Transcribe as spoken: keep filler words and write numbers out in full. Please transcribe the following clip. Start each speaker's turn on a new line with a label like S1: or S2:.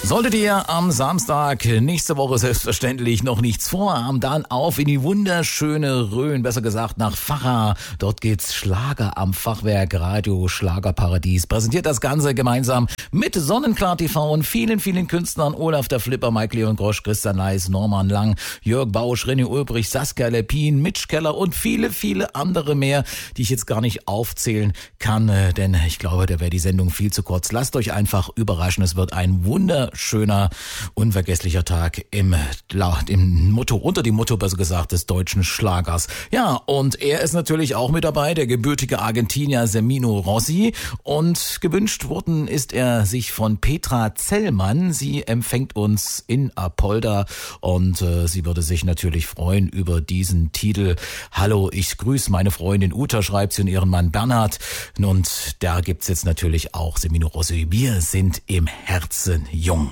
S1: Solltet ihr am Samstag nächste Woche selbstverständlich noch nichts vorhaben, dann auf in die wunderschöne Rhön, besser gesagt nach Facha. Dort geht's Schlager am Fachwerk Radio Schlagerparadies. Präsentiert das Ganze gemeinsam mit Sonnenklar T V und vielen, vielen Künstlern. Olaf der Flipper, Mike Leon Grosch, Christian Leis, Norman Lang, Jörg Bausch, René Ulbrich, Saskia Lepin, Mitch Keller und viele, viele andere mehr, die ich jetzt gar nicht aufzählen kann, denn ich glaube, da wäre die Sendung viel zu kurz. Lasst euch einfach überraschen. Es wird ein wunderschöner, unvergesslicher Tag im, im Motto, unter dem Motto, besser gesagt, des deutschen Schlagers. Ja, und er ist natürlich auch mit dabei, der gebürtige Argentinier Semino Rossi. Und gewünscht worden ist er sich von Petra Zellmann. Sie empfängt uns in Apolda und äh, sie würde sich natürlich freuen über diesen Titel. Hallo, ich grüße meine Freundin Uta, schreibt sie, und ihren Mann Bernhard. Und da gibt's jetzt natürlich auch Semino Rossi. Wir sind im Herzen jung.